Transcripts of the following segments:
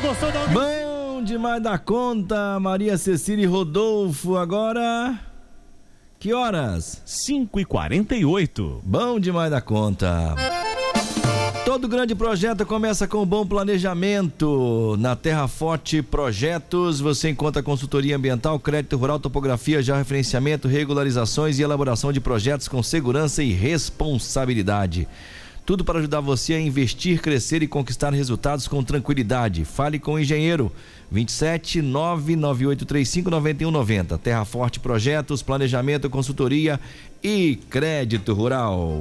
gostou da Bom demais da conta, Maria Cecília e Rodolfo. Agora, que horas? 5h48. Bom demais da conta. Todo grande projeto começa com um bom planejamento. Na Terra Forte Projetos você encontra consultoria ambiental, crédito rural, topografia, georreferenciamento, regularizações e elaboração de projetos com segurança e responsabilidade. Tudo para ajudar você a investir, crescer e conquistar resultados com tranquilidade. Fale com o engenheiro 27 99835 9190. Terra Forte Projetos, planejamento, consultoria e crédito rural.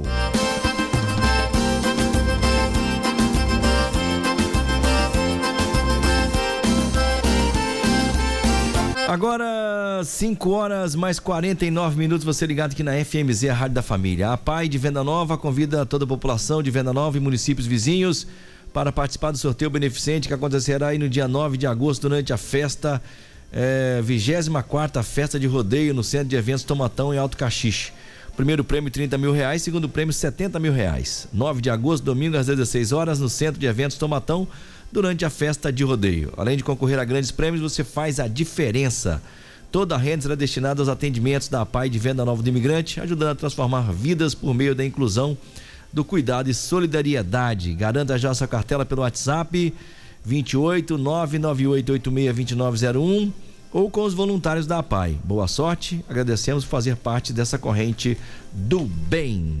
Agora 5 horas mais 49 minutos, você ligado aqui na FMZ, a Rádio da Família. A PAI de Venda Nova convida toda a população de Venda Nova e municípios vizinhos para participar do sorteio beneficente que acontecerá aí no dia 9 de agosto durante a festa 24ª Festa de Rodeio no Centro de Eventos Tomatão em Alto Caxixe. Primeiro prêmio R$30 mil, segundo prêmio R$70 mil. 9 de agosto, domingo às 16 horas no Centro de Eventos Tomatão, durante a festa de rodeio. Além de concorrer a grandes prêmios, você faz a diferença. Toda a renda será destinada aos atendimentos da PAI de Venda Nova do Imigrante, ajudando a transformar vidas por meio da inclusão, do cuidado e solidariedade. Garanta já sua cartela pelo WhatsApp 28 998862901 ou com os voluntários da PAI. Boa sorte, agradecemos por fazer parte dessa corrente do bem.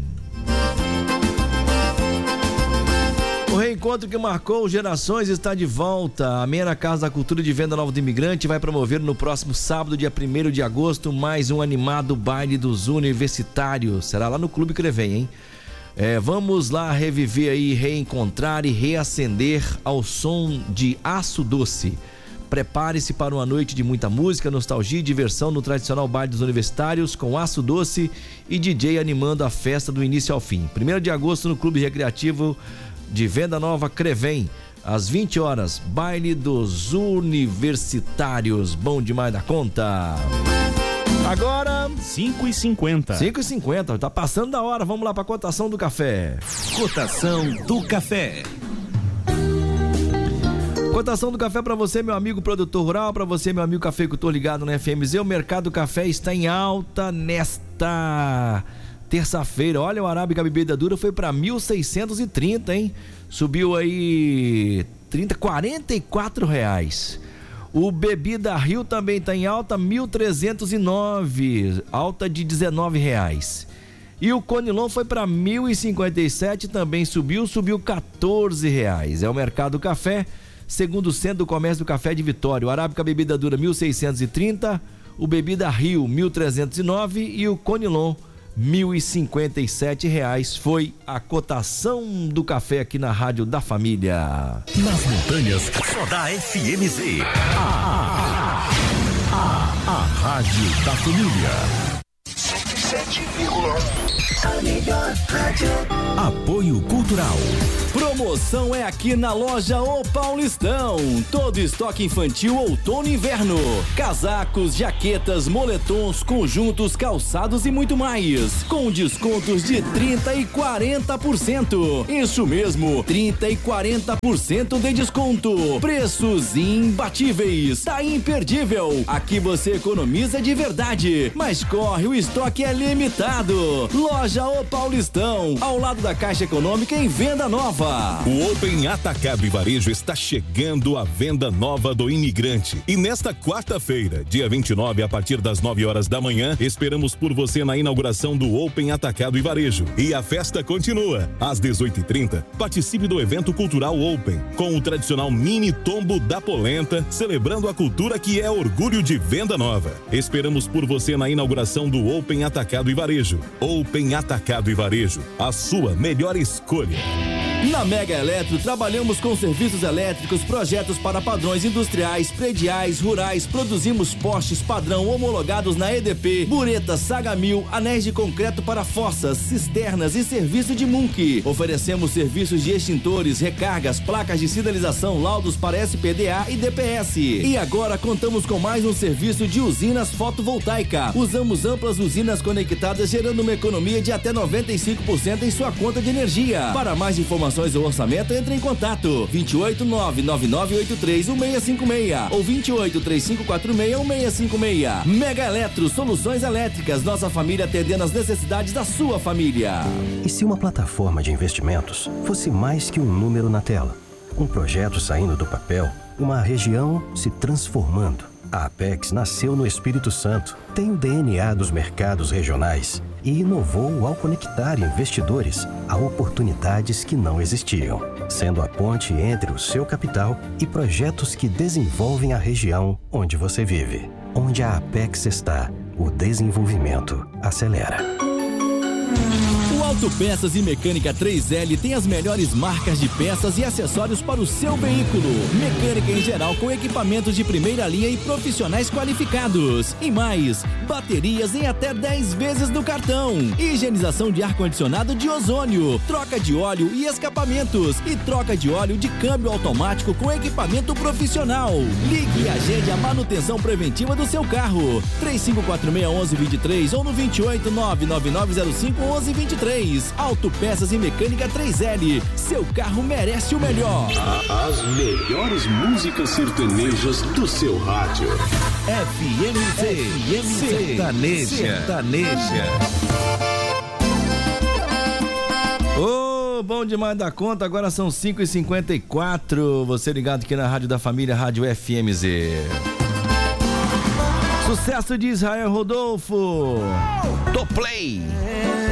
O reencontro que marcou gerações está de volta. A Mena Casa da Cultura de Venda Nova do Imigrante vai promover no próximo sábado, dia 1º de agosto, mais um animado baile dos universitários. Será lá no Clube Crevém, hein? Vamos lá reviver aí, reencontrar e reacender ao som de Aço Doce. Prepare-se para uma noite de muita música, nostalgia e diversão no tradicional baile dos universitários, com Aço Doce e DJ animando a festa do início ao fim. 1º de agosto no Clube Recreativo de Venda Nova Crevém, às 20 horas, baile dos universitários. Bom demais da conta. Agora 5h50. Tá passando da hora, vamos lá para a cotação do café. Cotação do café. Cotação do café para você, meu amigo produtor rural, para você, meu amigo cafeicultor ligado na FMZ. O mercado do café está em alta nesta terça-feira. Olha, o Arábica bebida dura foi para 1.630, hein? Subiu aí R$44. O Bebida Rio também está em alta, 1.309, alta de R$19. E o Conilon foi para 1.057, também subiu R$14. É o mercado do café, segundo o Centro do Comércio do Café de Vitória. O Arábica bebida dura 1.630, o Bebida Rio 1.309 e o Conilon R$1.057 foi a cotação do café aqui na Rádio da Família. Nas montanhas, só da FMZ. A Rádio da Família. 107,1. A melhor rádio. Apoio Cultural. Promoção é aqui na loja O Paulistão. Todo estoque infantil outono e inverno. Casacos, jaquetas, moletons, conjuntos, calçados e muito mais. Com descontos de 30% e 40%. Isso mesmo, 30% e 40% de desconto. Preços imbatíveis. Tá imperdível. Aqui você economiza de verdade. Mas corre, o estoque é limitado. Loja O Paulistão, ao lado da Caixa Econômica em Venda Nova. O Open Atacado e Varejo está chegando à Venda Nova do Imigrante. E nesta quarta-feira, dia 29, a partir das 9 horas da manhã, esperamos por você na inauguração do Open Atacado e Varejo. E a festa continua. Às 18h30, participe do evento cultural Open, com o tradicional mini tombo da polenta, celebrando a cultura que é orgulho de Venda Nova. Esperamos por você na inauguração do Open Atacado e Varejo. Open Atacado e Varejo, a sua melhor escolha. Na Mega Eletro, trabalhamos com serviços elétricos, projetos para padrões industriais, prediais, rurais, produzimos postes padrão homologados na EDP, buretas, Saga 1000, anéis de concreto para fossas, cisternas e serviço de Munk. Oferecemos serviços de extintores, recargas, placas de sinalização, laudos para SPDA e DPS. E agora contamos com mais um serviço de usinas fotovoltaica. Usamos amplas usinas conectadas, gerando uma economia de até 95% em sua conta de energia. Para mais informações, informações ou orçamento, entre em contato 28999831656 ou 2835461656. Mega Eletro, soluções elétricas, nossa família atendendo às necessidades da sua família. E se uma plataforma de investimentos fosse mais que um número na tela? Um projeto saindo do papel, uma região se transformando. A Apex nasceu no Espírito Santo, tem o DNA dos mercados regionais e inovou ao conectar investidores a oportunidades que não existiam, sendo a ponte entre o seu capital e projetos que desenvolvem a região onde você vive. Onde a Apex está, o desenvolvimento acelera. O Autopeças e Mecânica 3L tem as melhores marcas de peças e acessórios para o seu veículo. Mecânica em geral com equipamentos de primeira linha e profissionais qualificados. E mais, baterias em até 10 vezes no cartão. Higienização de ar-condicionado de ozônio. Troca de óleo e escapamentos. E troca de óleo de câmbio automático com equipamento profissional. Ligue e agende a manutenção preventiva do seu carro. 3546-1123 ou no 2899905-1123. Autopeças e Mecânica 3L. Seu carro merece o melhor. As melhores músicas sertanejas do seu rádio. FMZ Sertaneja. Ô, bom demais da conta. Agora são 5h54. Você ligado aqui na Rádio da Família, Rádio FMZ. Sucesso de Israel Rodolfo. Do Play.